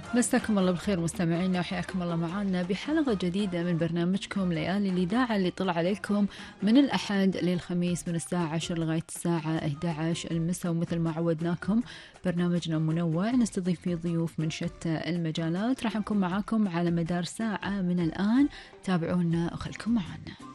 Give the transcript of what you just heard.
مساكم الله بالخير مستمعينا، وحياكم الله معنا بحلقة جديدة من برنامجكم ليالي الإذاعة اللي طلع عليكم من الأحد للخميس من الساعة 10 لغاية الساعة 11 المساء. ومثل ما عودناكم برنامجنا منوع نستضيف فيه ضيوف من شتى المجالات. راح نكون معاكم على مدار ساعة من الآن. تابعونا وخلكم معنا.